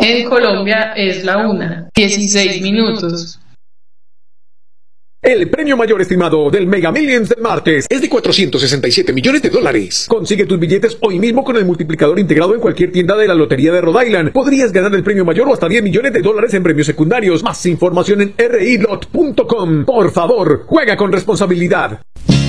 En Colombia es la 1:16. El premio mayor estimado del Mega Millions del martes es de $467 millones. Consigue tus billetes hoy mismo con el multiplicador integrado en cualquier tienda de la Lotería de Rhode Island. Podrías ganar el premio mayor o hasta $10 millones en premios secundarios. Más información en rilot.com. Por favor, juega con responsabilidad.